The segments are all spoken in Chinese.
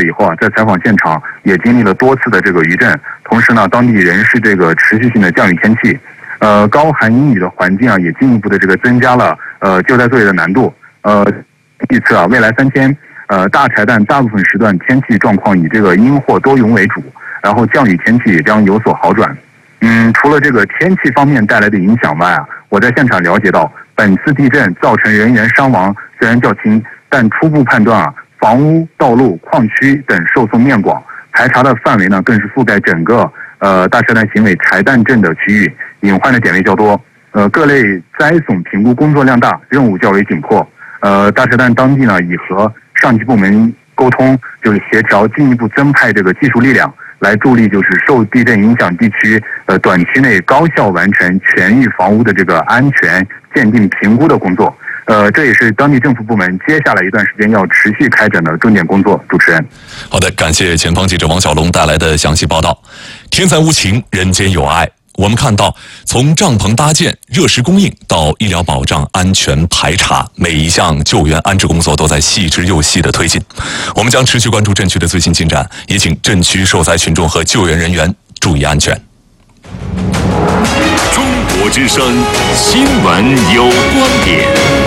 了以后啊，在采访现场也经历了多次的这个余震，同时呢，当地仍是这个持续性的降雨天气，高寒阴雨的环境啊，也进一步的这个增加了救灾作业的难度。预测啊，未来3天，大柴旦大部分时段天气状况以这个阴或多云为主，然后降雨天气也将有所好转。除了这个天气方面带来的影响外啊，我在现场了解到，本次地震造成人员伤亡虽然较轻，但初步判断啊，房屋、道路、矿区等受损面广，排查的范围呢更是覆盖整个大柴旦行委柴旦镇的区域，隐患的点位较多。各类灾损评估工作量大，任务较为紧迫。大柴旦当地呢已和上级部门沟通，就是协调进一步增派这个技术力量，来助力就是受地震影响地区短期内高效完成全域房屋的这个安全鉴定评估的工作。这也是当地政府部门接下来一段时间要持续开展的重点工作。主持人， 好的，感谢前方记者王小龙带来的详细报道。天灾无情，人间有爱。我们看到，从帐篷搭建、热食供应到医疗保障、安全排查，每一项救援安置工作都在细致又细地推进。我们将持续关注震区的最新进展，也请震区受灾群众和救援人员注意安全。 中国之声新闻有观点，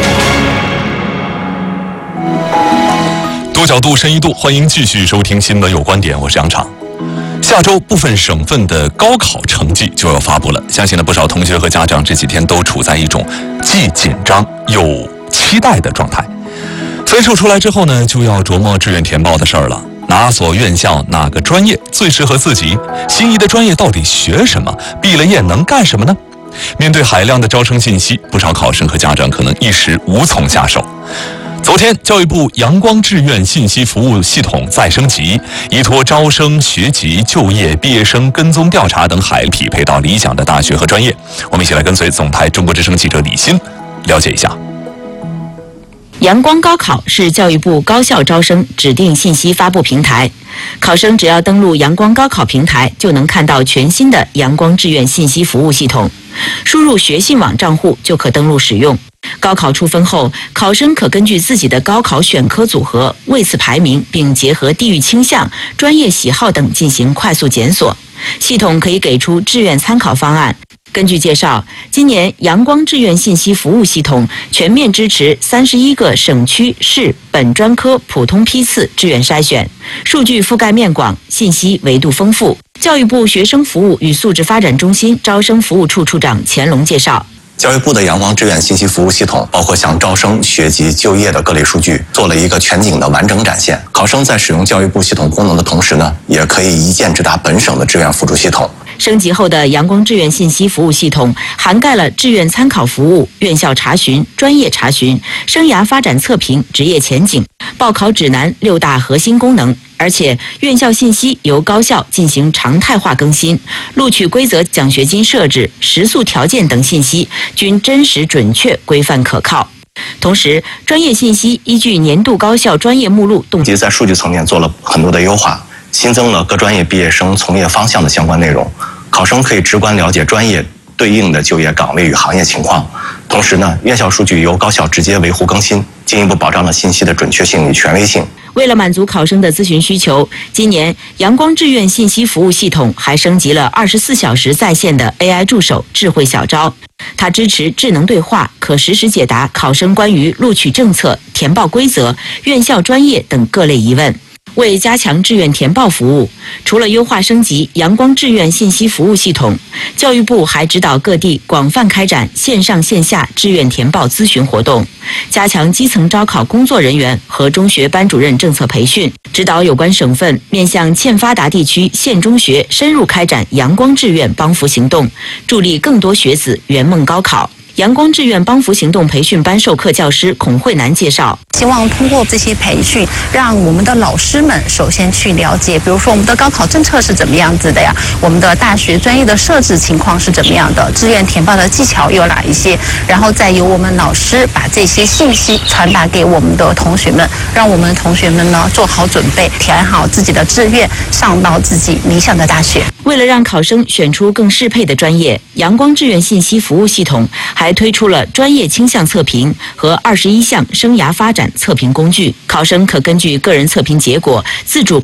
多角度深一度，欢迎继续收听新闻有观点，我是杨畅。下周部分省份的高考成绩就要发布了，相信呢不少同学和家长这几天都处在一种既紧张又期待的状态。分数出来之后呢，就要琢磨志愿填报的事儿了。哪所院校哪个专业最适合自己？心仪的专业到底学什么？毕了业能干什么呢？面对海量的招生信息，不少考生和家长可能一时无从下手。昨天，教育部阳光志愿信息服务系统再升级，依托招生、学籍、就业、毕业生跟踪调查等海量匹配到理想的大学和专业。我们一起来跟随总台中国之声记者李欣了解一下。 阳光高考是教育部高校招生指定信息发布平台，考生只要登录阳光高考平台，就能看到全新的阳光志愿信息服务系统，输入学信网账户就可登录使用。高考出分后，考生可根据自己的高考选科组合位次排名，并结合地域倾向、专业喜好等进行快速检索。系统可以给出志愿参考方案。根据介绍，今年阳光志愿信息服务系统全面支持31个省区市本专科普通批次志愿筛选，数据覆盖面广，信息维度丰富。教育部学生服务与素质发展中心招生服务处处长钱龙介绍， 教育部的阳光志愿信息服务系统包括向招生、学籍、就业的各类数据做了一个全景的完整展现。考生在使用教育部系统功能的同时呢，也可以一键直达本省的志愿辅助系统。 升级后的阳光志愿信息服务系统涵盖了志愿参考服务、院校查询、专业查询、生涯发展测评、职业前景、报考指南6大核心功能。而且院校信息由高校进行常态化更新，录取规则、奖学金设置、食宿条件等信息均真实准确、规范可靠。同时，专业信息依据年度高校专业目录以及在数据层面做了很多的优化，新增了各专业毕业生从业方向的相关内容，考生可以直观了解专业对应的就业岗位与行业情况。同时呢，院校数据由高校直接维护更新，进一步保障了信息的准确性与权威性。 为了满足考生的咨询需求，今年阳光志愿信息服务系统还升级了24小时在线的 AI 助手智慧小招，它支持智能对话，可实时解答考生关于录取政策、填报规则、院校专业等各类疑问。为加强志愿填报服务，除了优化升级阳光志愿信息服务系统，教育部还指导各地广泛开展线上线下志愿填报咨询活动，加强基层招考工作人员和中学班主任政策培训，指导有关省份面向欠发达地区县中学深入开展阳光志愿帮扶行动，助力更多学子圆梦高考。阳光志愿帮扶行动培训班授课教师孔慧楠介绍， 希望通过这些培训，让我们的老师们首先去了解，比如说我们的高考政策是怎么样子的呀，我们的大学专业的设置情况是怎么样的，志愿填报的技巧有哪一些，然后再由我们老师把这些信息传达给我们的同学们，让我们同学们呢做好准备，填好自己的志愿，上到自己理想的大学。 为了让考生选出更适配的专业，阳光志愿信息服务系统还推出了专业倾向测评和21项生涯发展测评工具，考生可根据个人测评结果自主